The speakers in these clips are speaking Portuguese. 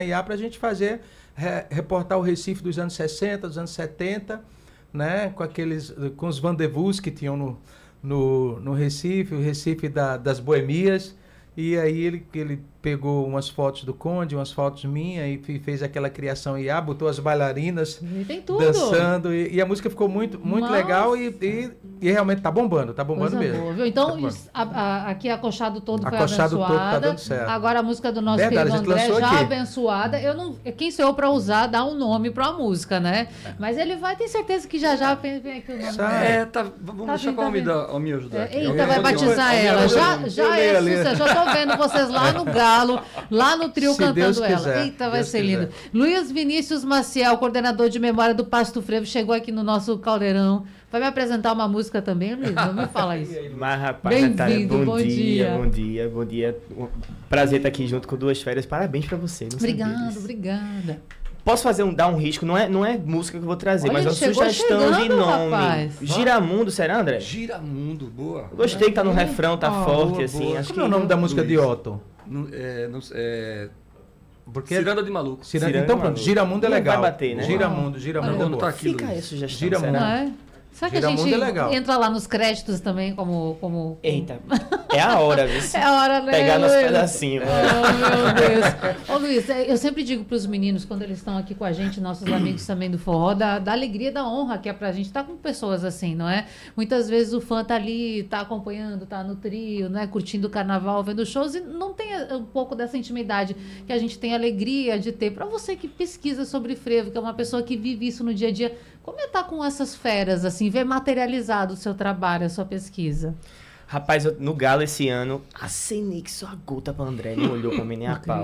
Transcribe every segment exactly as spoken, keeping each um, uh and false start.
para a gente fazer, re, reportar o Recife dos anos sessenta, dos anos setenta, né? Com aqueles, com os rendezvous que tinham no, no, no Recife, o Recife da, das boemias. E aí ele, ele pegou umas fotos do Conde, umas fotos minhas e fez aquela criação I A, botou as bailarinas e tem tudo. dançando e, e a música ficou muito, muito legal e, e, e realmente tá bombando, tá bombando Coisa mesmo. Boa, viu? Então, tá a, a, aqui acochado todo foi acochado abençoada. Todo tá dando certo. Agora a música do nosso Verdade, querido André já aqui. abençoada. Eu não, quem sou eu para usar, dar um nome para a música, né? Mas ele vai ter certeza que já já vem aqui o nome. É, tá, vamos tá deixar bem, para tá o me ajudar. É, eita, vai batizar ela. Já, já é sucesso. Já tô vendo vocês lá no Galo, lá no trio Se cantando Deus ela. Quiser, Eita, vai Deus ser quiser. lindo. Luiz Vinícius Maciel, coordenador de memória do Pasto Frevo, chegou aqui no nosso caldeirão. Vai me apresentar uma música também, Luiz? Não me fala isso. Mas, rapaz, Natália, bom, bom dia, dia. bom dia, bom dia. Prazer estar aqui junto com Duas Férias. Parabéns pra você. Não Obrigada, obrigada. Posso fazer um, dar um risco? Não é, não é música que eu vou trazer, Olha, mas é uma chegou sugestão chegando, de nome. rapaz. Giramundo, será, André? Giramundo, boa. Gostei que tá no refrão, tá Oh, forte, boa, assim. boa. Acho Como que é o nome da música Luiz. de Otto? Não, é, não, é, Porque Ciranda de Maluco. Ciranda, Ciranda então de pronto, Maluco. Giramundo é Não legal. vai bater, né? Giramundo, Giramundo Olha, é não boa. tá aqui, Fica aí a Luiz. sugestão, Giramundo. Não será? é? Será que a Giramundo gente é legal. entra lá nos créditos também como... como... Eita, é a hora, viu? É a hora, né, Pegar nos Luiz? pedacinhos. Oh, meu Deus. Ô, Luiz, eu sempre digo para os meninos, quando eles estão aqui com a gente, nossos amigos também do forró, da, da alegria, da honra que é pra gente estar com pessoas assim, não é? Muitas vezes o fã tá ali, tá acompanhando, tá no trio, né? Curtindo o carnaval, vendo shows e não tem um pouco dessa intimidade que a gente tem alegria de ter. Para você que pesquisa sobre frevo, que é uma pessoa que vive isso no dia a dia, como é estar com essas feras, assim, ver materializado o seu trabalho, a sua pesquisa? Rapaz, eu, no Galo esse ano, acenei que só a gota pra André, não olhou pra mim nem a pau.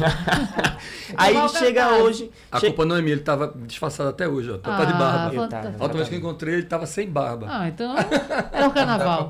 Aí chega hoje... A che... culpa não é minha, ele tava disfarçado até hoje, ó. Tá, Ah, tá de barba. Eu fanta- tava, A última vez que eu encontrei, ele tava sem barba. Ah, então era o carnaval.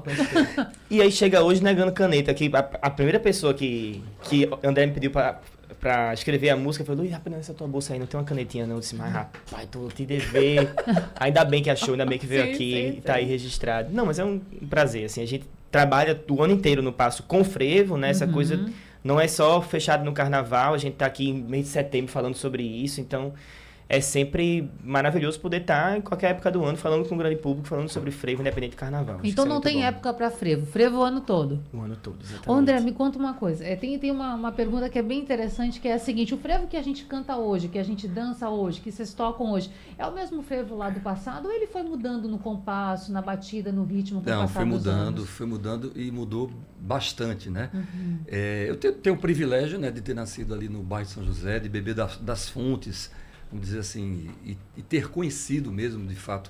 E aí chega hoje negando caneta, que a, a primeira pessoa que, que André me pediu pra, pra escrever a música falou: Luiz, rapaz, nessa tua bolsa aí não tem uma canetinha não. Eu disse: mas rapaz, tô te dever. Ainda bem que achou, ainda bem que veio Sim, aqui sim, e tá sim. aí registrado. Não, mas é um prazer, assim, a gente trabalha o ano inteiro no Passo com frevo, né, essa Uhum. coisa não é só fechado no carnaval, a gente tá aqui em mês de setembro falando sobre isso, então é sempre maravilhoso poder estar em qualquer época do ano falando com o grande público, falando sobre frevo independente de carnaval. Acho que Então isso é não muito tem bom. época para frevo. Frevo o ano todo. O ano todo, exatamente. Ô, André, me conta uma coisa. É, tem tem uma, uma pergunta que é bem interessante, que é a seguinte: o frevo que a gente canta hoje, que a gente dança hoje, que vocês tocam hoje, é o mesmo frevo lá do passado ou ele foi mudando no compasso, na batida, no ritmo com o Não, passar foi dos mudando, anos? foi mudando e mudou bastante, né? Uhum. É, eu tenho, tenho o privilégio, né, de ter nascido ali no bairro de São José, de beber das, das fontes, vamos dizer assim, e, e ter conhecido mesmo, de fato,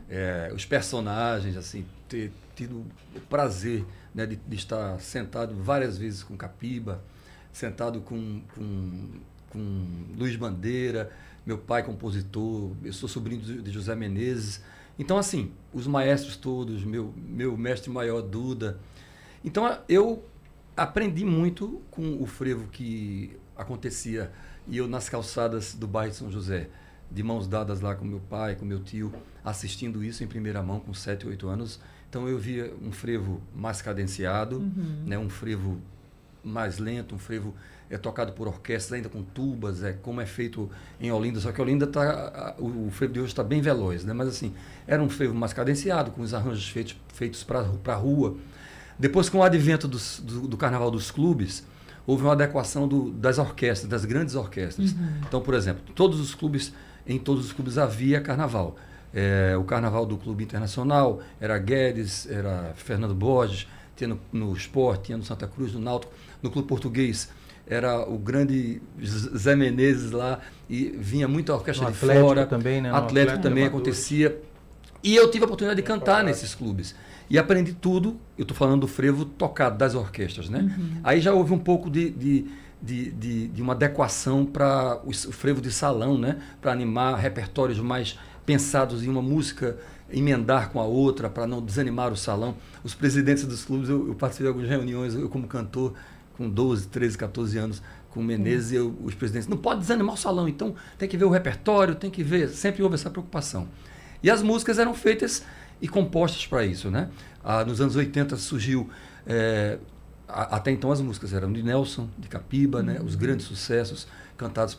é, os personagens, assim, ter tido o prazer, né, de, de estar sentado várias vezes com Capiba, sentado com, com, com Luiz Bandeira, meu pai compositor, eu sou sobrinho de de José Menezes. Então, assim, os maestros todos, meu, meu mestre maior, Duda. Então, eu aprendi muito com o frevo que acontecia, e eu nas calçadas do bairro de São José, de mãos dadas lá com meu pai, com meu tio, assistindo isso em primeira mão com sete, oito anos. Então, eu via um frevo mais cadenciado, Uhum. né, um frevo mais lento, um frevo é tocado por orquestra, ainda com tubas, é como é feito em Olinda, só que Olinda tá, a- o, o frevo de hoje está bem veloz, né? Mas assim, era um frevo mais cadenciado, com os arranjos feitos, feitos para a rua. Depois, com o advento dos, do, do Carnaval dos Clubes, houve uma adequação do, das orquestras, das grandes orquestras. Uhum. Então, por exemplo, todos os clubes, em todos os clubes havia carnaval. É, o carnaval do Clube Internacional era Guedes, era Fernando Borges, tinha no, no Sport, tinha no Santa Cruz, no Náutico, no Clube Português era o grande Zé Menezes lá, e vinha muita orquestra No de Atlético fora, também, né? No Atlético, Atlético também Amadores. acontecia. E eu tive a oportunidade de cantar nesses clubes. E aprendi tudo, eu estou falando do frevo tocado, das orquestras, né? Uhum. Aí já houve um pouco de, de, de, de, de uma adequação para o, o frevo de salão, né? Para animar repertórios mais pensados em uma música, emendar com a outra, para não desanimar o salão. Os presidentes dos clubes, eu, eu participei de algumas reuniões, eu como cantor, com doze, treze, catorze anos, com o Menezes, e eu, os presidentes, não pode desanimar o salão, então tem que ver o repertório, tem que ver, sempre houve essa preocupação. E as músicas eram feitas e compostas para isso, né? Ah, nos anos oitenta surgiu é, a, até então as músicas eram de Nelson, de Capiba, né? Os grandes sucessos cantados